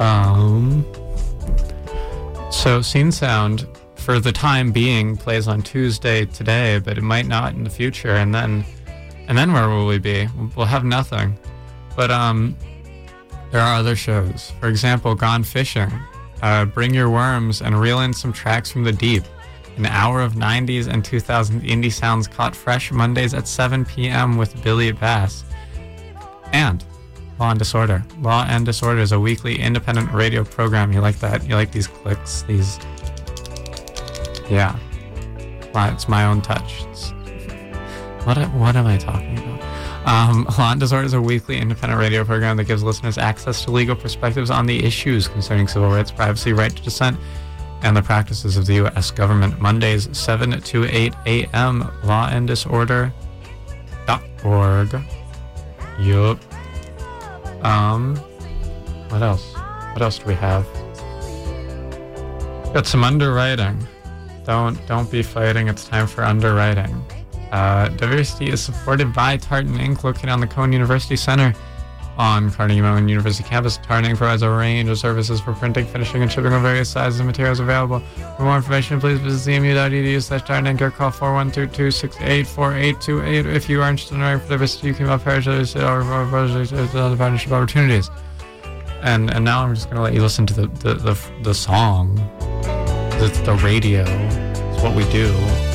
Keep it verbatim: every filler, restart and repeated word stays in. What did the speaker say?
Um, so Scene Sound, for the time being, plays on Tuesday today, but it might not in the future. And then, and then where will we be? We'll have nothing. But um, there are other shows. For example, Gone Fishing. Uh, bring your worms and reel in some tracks from the deep. An hour of nineties and two thousands indie sounds caught fresh Mondays at seven p.m. with Billy Bass. And Law and Disorder. Law and Disorder is a weekly independent radio program. You like that? You like these clicks? These... Yeah. Well, it's my own touch. It's... What, what am I talking about? Um, Law and Disorder is a weekly independent radio program that gives listeners access to legal perspectives on the issues concerning civil rights, privacy, right to dissent, and the practices of the U S government. Mondays, seven to eight a.m., law and disorder dot org. Yup. Um, what else? What else do we have? Got some underwriting. Don't, don't be fighting. It's time for underwriting. Uh, Diversity is supported by Tartan Incorporated, located on the Cone University Center on Carnegie Mellon University campus. Tartan Incorporated provides a range of services for printing, finishing, and shipping of various sizes and materials available. For more information, please visit c m u dot e d u slash Tartan Inc or call four one two two, six eight four, eight two eight. If you are interested in writing for Diversity, you can email Parachutes or other partnership opportunities. And and now I'm just going to let you listen to the, the, the, the song. It's the radio. It's what we do.